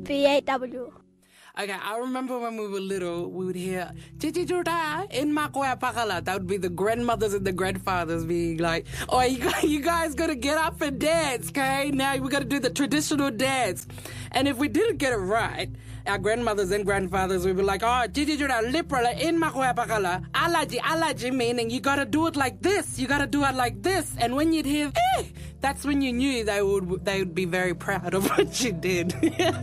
BAW. Okay, I remember when we were little, we would hear "Chichi Juta in Makoya Pakala." That would be the grandmothers and the grandfathers being like, "Oh, you guys gotta get up and dance, okay? Now we gotta do the traditional dance." And if we didn't get it right, our grandmothers and grandfathers would be like, "Oh, Chichi Juta liprala in Makoya Pakala, alaji," meaning you gotta do it like this, you gotta do it like this. And when you'd hear, that's when you knew they would be very proud of what you did.